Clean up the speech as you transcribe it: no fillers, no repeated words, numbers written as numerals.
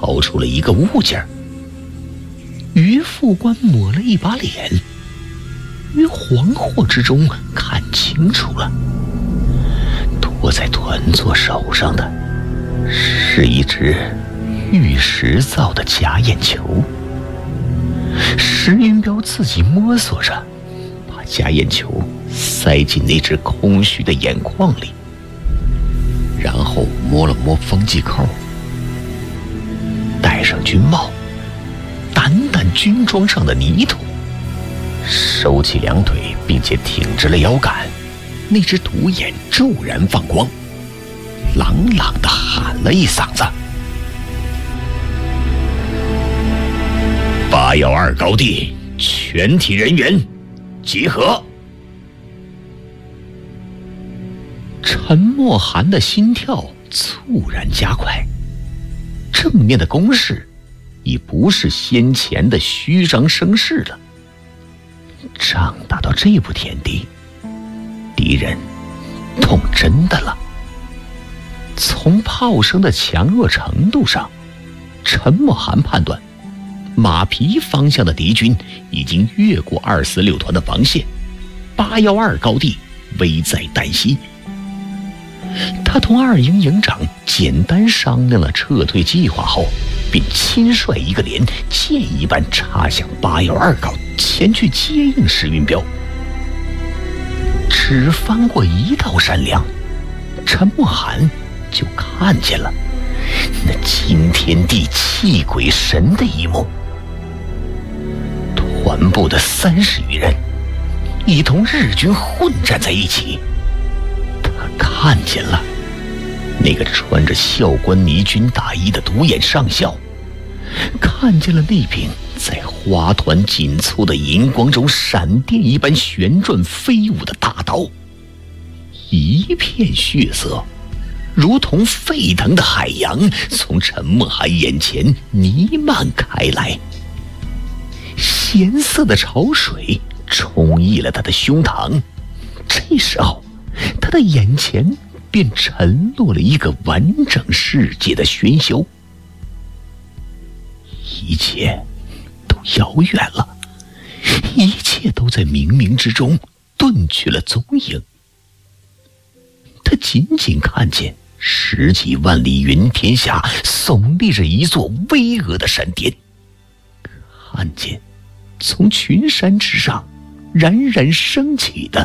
掏出了一个物件。于副官抹了一把脸，于惶惑之中看清楚了，托在团座手上的是一只玉石造的假眼球。石云彪自己摸索着，把假眼球塞进那只空虚的眼眶里， 然后摸了摸风纪扣， 戴上军帽，掸掸军装上的泥土，收起两腿，并且挺直了腰杆，那只独眼骤然放光，朗朗地喊了一嗓子：812高地全体人员集合！陈默涵的心跳猝然加快，正面的攻势已不是先前的虚张声势了。仗打到这步田地，敌人动真的了。从炮声的强弱程度上，陈默涵判断马皮方向的敌军已经越过246团的防线，812高地危在旦夕。他同二营营长简单商量了撤退计划后，便亲率一个连箭一般插向812高，前去接应石云彪。只翻过一道山梁，陈默涵就看见了那惊天地泣鬼神的一幕。团部的30余人已同日军混战在一起。他看见了那个穿着校官呢军大衣的独眼上校，看见了那柄在花团锦簇的银光中闪电一般旋转飞舞的大刀，一片血色如同沸腾的海洋从陈默涵眼前弥漫开来，咸涩的潮水冲溢了他的胸膛。这时候他的眼前便沉落了一个完整世界的喧嚣，一切都遥远了，一切都在冥冥之中遁去了踪影。他仅仅看见10几万里云天下耸立着一座巍峨的山巅，看见从群山之上冉冉升起的